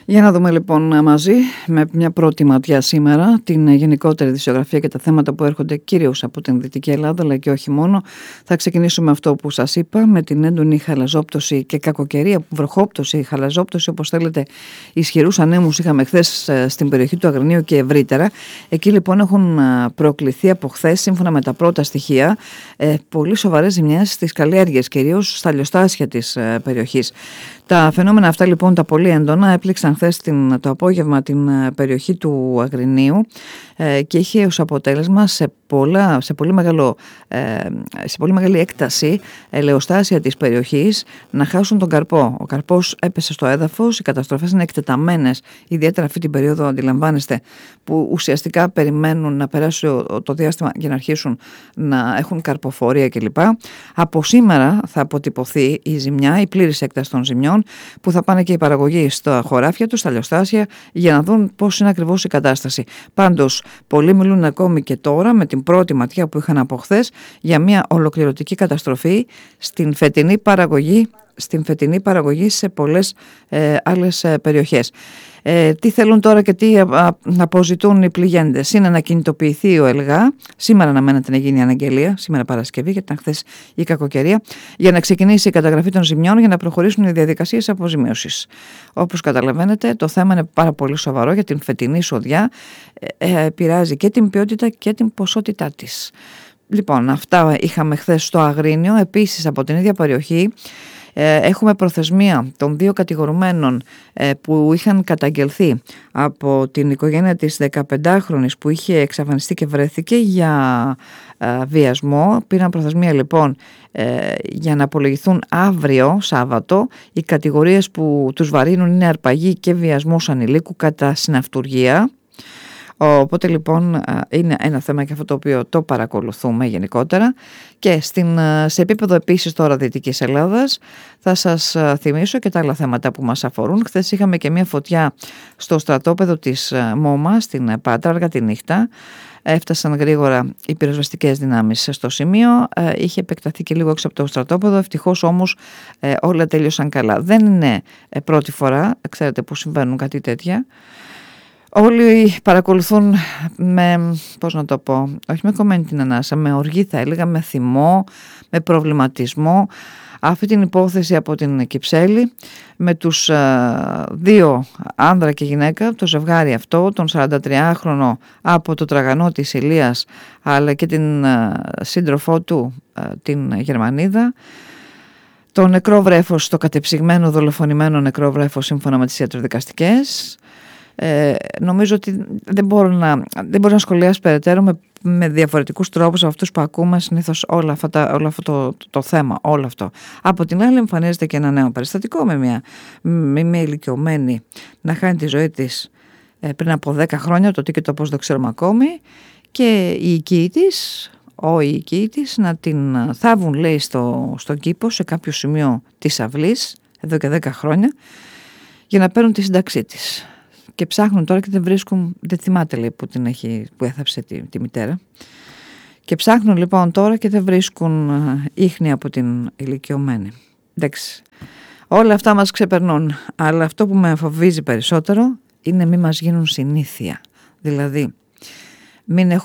Για να δούμε λοιπόν μαζί με μια πρώτη ματιά σήμερα την γενικότερη ειδησιογραφία και τα θέματα που έρχονται κυρίως από την Δυτική Ελλάδα, αλλά και όχι μόνο. Θα ξεκινήσουμε με αυτό που σας είπα, με την έντονη χαλαζόπτωση και κακοκαιρία, βροχόπτωση, χαλαζόπτωση όπως θέλετε, ισχυρούς ανέμους είχαμε χθες στην περιοχή του Αγρινίου και ευρύτερα. Εκεί λοιπόν έχουν προκληθεί από χθες, σύμφωνα με τα πρώτα στοιχεία, πολύ σοβαρές ζημιές στις καλλιέργειες, κυρίως στα λιοστάσια της περιοχής. Τα φαινόμενα αυτά λοιπόν τα πολύ έντονα έπληξαν χθες το απόγευμα την περιοχή του Αγρινίου και είχε ως αποτέλεσμα σε πολύ μεγάλη έκταση ελαιοστάσια της περιοχής να χάσουν τον καρπό. Ο καρπός έπεσε στο έδαφος, οι καταστροφές είναι εκτεταμένες, ιδιαίτερα αυτή την περίοδο αντιλαμβάνεστε που ουσιαστικά περιμένουν να περάσει το διάστημα για να αρχίσουν να έχουν καρποφορία κλπ. Από σήμερα θα αποτυπωθεί η ζημιά, η πλήρης έκταση των ζημιών, που θα πάνε και οι παραγωγοί στα χωράφια τους, στα λιοστάσια, για να δουν πώς είναι ακριβώς η κατάσταση. Πάντως, πολλοί μιλούν ακόμη και τώρα, με την πρώτη ματιά που είχαν από χθες, για μια ολοκληρωτική καταστροφή στην φετινή παραγωγή σε πολλές άλλες περιοχές. Τι θέλουν τώρα και τι αποζητούν οι πληγέντες? Είναι να κινητοποιηθεί ο ΕΛΓΑ, σήμερα αναμένεται να γίνει η αναγγελία, σήμερα Παρασκευή, γιατί ήταν χθες η κακοκαιρία, για να ξεκινήσει η καταγραφή των ζημιών, για να προχωρήσουν οι διαδικασίες αποζημίωσης. Όπως καταλαβαίνετε, το θέμα είναι πάρα πολύ σοβαρό, για την φετινή σοδιά επηρεάζει και την ποιότητα και την ποσότητά της. Λοιπόν, αυτά είχαμε χθες στο Αγρίνιο. Επίσης από την ίδια περιοχή έχουμε προθεσμία των 2 κατηγορουμένων που είχαν καταγγελθεί από την οικογένεια της 15χρονης που είχε εξαφανιστεί και βρέθηκε για βιασμό. Πήραν προθεσμία λοιπόν για να απολογηθούν αύριο Σάββατο. Οι κατηγορίες που τους βαρύνουν είναι αρπαγή και βιασμός ανηλίκου κατά συναυτουργία. Οπότε λοιπόν είναι ένα θέμα και αυτό το οποίο το παρακολουθούμε γενικότερα. Και σε επίπεδο επίσης τώρα Δυτικής Ελλάδας θα σας θυμίσω και τα άλλα θέματα που μας αφορούν. Χθες είχαμε και μια φωτιά στο στρατόπεδο της ΜΟΜΑ στην Πάτρα αργά τη νύχτα. Έφτασαν γρήγορα οι πυροσβεστικές δυνάμεις στο σημείο. Είχε επεκταθεί και λίγο έξω από το στρατόπεδο. Ευτυχώς όμως όλα τέλειωσαν καλά. Δεν είναι πρώτη φορά, ξέρετε, που συμβαίνουν κάτι τέτοια. Όλοι παρακολουθούν με, πώς να το πω, όχι με κομμένη την ανάσα, με οργή θα έλεγα, με θυμό, με προβληματισμό, αυτή την υπόθεση από την Κυψέλη με τους 2 άνδρα και γυναίκα, το ζευγάρι αυτό, τον 43χρονο από το Τραγανό της Ηλίας, αλλά και την σύντροφό του, την Γερμανίδα. Το νεκρό βρέφος, το κατεψυγμένο δολοφονημένο νεκρό βρέφος σύμφωνα με τις ιατροδικαστικές. Νομίζω ότι δεν μπορώ να σχολιάσω περαιτέρω με διαφορετικούς τρόπους από αυτούς που ακούμε συνήθως όλο αυτό το θέμα, όλο αυτό. Από την άλλη εμφανίζεται και ένα νέο περιστατικό με μια ηλικιωμένη να χάνει τη ζωή της πριν από 10 χρόνια, το τι και το πώς δεν ξέρουμε ακόμη, και η οικοί της να την θάβουν, λέει, στον κήπο σε κάποιο σημείο της αυλής εδώ και 10 χρόνια για να παίρνουν τη σύνταξή της. Και ψάχνουν τώρα και δεν βρίσκουν, δεν θυμάται, λέει, που έθαψε τη μητέρα. Και ψάχνουν λοιπόν τώρα και δεν βρίσκουν ίχνη από την ηλικιωμένη. Εντάξει, όλα αυτά μας ξεπερνούν. Αλλά αυτό που με φοβίζει περισσότερο είναι μη μας γίνουν συνήθεια. Δηλαδή, μην